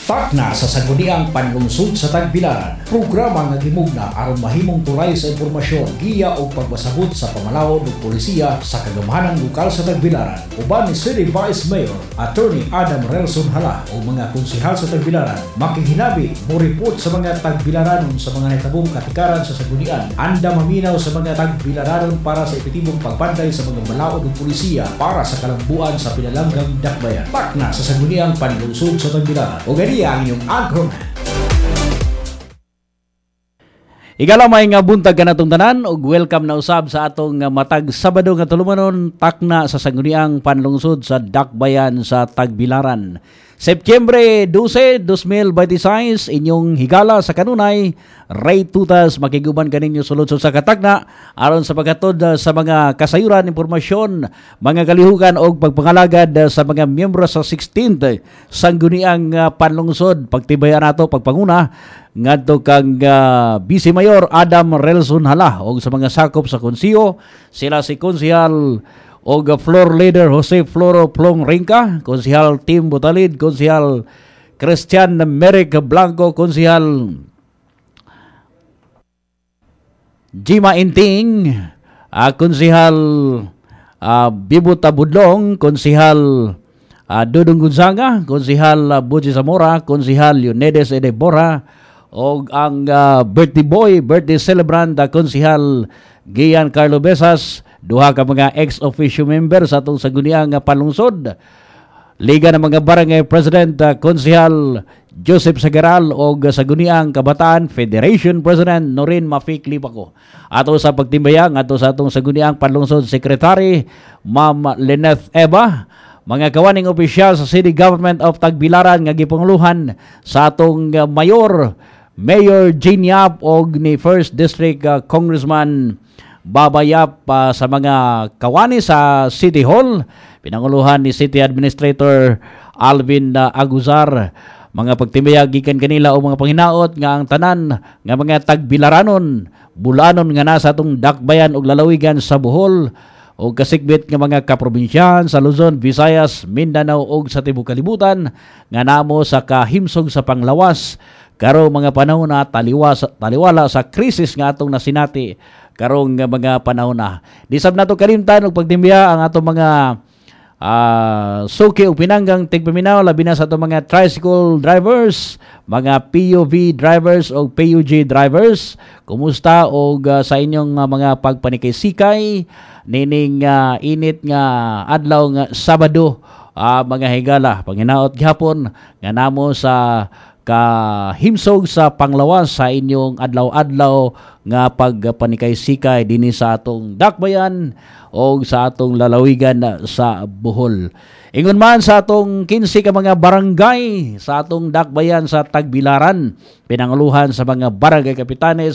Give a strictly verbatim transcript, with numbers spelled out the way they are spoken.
Takna sa Sangguniang Panlungsod sa Tagbilaran, programa nga gimugna aron mahimong tulay sa impormasyon, giya o pagbasabot sa pamalawod ug polisiya sa kagamahanang lokal sa Tagbilaran. Uban ni City Vice Mayor Attorney Adam Relson Hala o mga konsehal sa Tagbilaran makihinabi mo report sa mga Tagbilaranon sa mga natabong katikaran sa Sanggunian. Anda maminaw sa mga Tagbilaranon para sa epektibong pagbanday sa mga malawod ug polisiya para sa kalambuan sa pinalanggang dakbayan. Takna sa Sangguniang Panlungsod sa Tagbilaran. O ang inyong anchorman. Igalamay nga buntag ka natong tanan ug welcome na usab sa atong matag Sabado nga tulumanon takna sa Sangguniang Panlungsod sa Dakbayan sa Tagbilaran. Setyembre dose, dos mil veintiséis, inyong higala sa kanunay, Ray Tutas makiguban kaninyo sulod sa katakna aron sa paghatod sa mga kasayuran, impormasyon, mga kalihukan o pagpangalagad sa mga miyembro sa sixteenth Sangguniang Panlungsod. Pagtibayan nato pagpanguna ngadto kang uh, Vice Mayor Adam Relson Hala o sa mga sakop sa konsiyo, sila si Konsehal o floor leader Jose Floro Plong Rinca, Konsehal Tim Butalid, Konsehal Christian Merrick Blanco, Konsehal Jima Inting, uh, Konsehal uh, Bibuta Budlong, Konsehal uh, Dudong Gonzaga, Konsehal uh, Buji Zamora, Konsehal Yunedes Edebora, o ang uh, birthday boy, birthday celebrant, uh, Konsehal Gian Carlo Besas, duha ka mga ex-officio member sa atong Sangguniang Panlungsod, Liga ng mga Barangay President, uh, Konsehal Joseph Sagaral o Sangguniang Kabataan Federation President Norin Mafik Lipako. Ato sa pagtimbayang, ato sa atong Sangguniang Panlungsod Secretary Ma'am Lyneth Eva, mga kawaning opisyal sa City Government of Tagbilaran nga gipanguluhan sa atong uh, Mayor, Mayor Jean Yap o ni First District uh, Congressman Babayap uh, sa mga kawani sa City Hall, pinanguluhan ni City Administrator Alvin uh, Aguzar. Mga pagtimbayag gikan kanila o mga panginaot nga ang tanan nga mga Tagbilaranon, bulanon nga nasa atong dakbayan ug lalawigan sa Bohol o kasikbit nga mga kaprobinsyahan sa Luzon, Visayas, Mindanao ug sa tibuok kalibutan nga namo sa kahimsog sa panglawas karo mga panahon na taliwas, taliwala sa krisis nga atong nasinati karong mga panahon na. Disab nato kalimtan og pagtimbiya ang atong mga uh, suki o pinanggang tigpaminaw labi na sa atong mga tricycle drivers, mga P U V drivers o P U G drivers. Kumusta og uh, sa inyong uh, mga pagpanikay-sikay nining uh, init nga adlaw nga Sabado, uh, mga higala, panginaot gihapon nga namo sa kahimsog sa panglawas sa inyong adlaw-adlaw nga pagpanikay-sikay dinhi sa atong dakbayan o sa atong lalawigan sa Bohol. Ingon man sa atong kinsi ka mga barangay sa atong dakbayan sa Tagbilaran, pinanguluhan sa mga barangay kapitanes